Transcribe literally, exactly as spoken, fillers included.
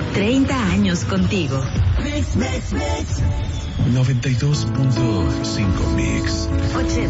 treinta años contigo. Mix, mix, mix. noventa y dos punto cinco Mix. ochenta.